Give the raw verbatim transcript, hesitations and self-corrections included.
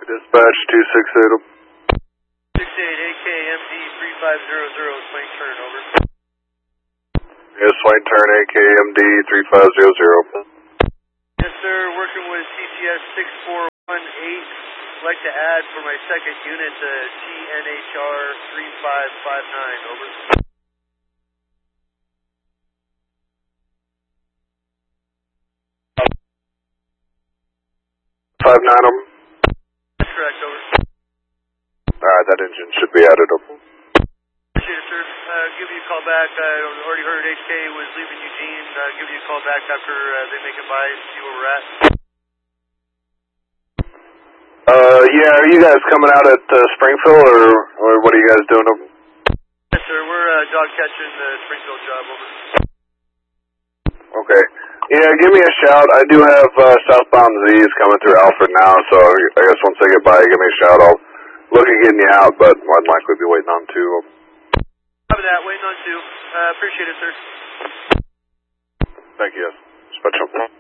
Dispatch two six eight. six eight A K M D three five zero zero, swing turn, over. Yes, swing turn A K M D three five zero zero. Yes, sir, working with C C S six four one eight. I'd like to add for my second unit to T N H R three five five nine, over. five nine, over. That's correct, over. Alright, that engine should be added up. Appreciate it, sir. Uh, give you a call back. I already heard H K was leaving Eugene. Uh, give you a call back after uh, they make it by and see where we're at. Uh, yeah, are you guys coming out at uh, Springfield, or, or what are you guys doing? Yes, sir. We're uh, dog catching the Springfield job, over. Okay. Yeah, give me a shout. I do have uh, southbound Z's coming through Alfred now, so I guess once they get by, give me a shout. I'll look at getting you out, but I'd likely be waiting on two. Copy that. Waiting on two. Uh, appreciate it, sir. Thank you. Special.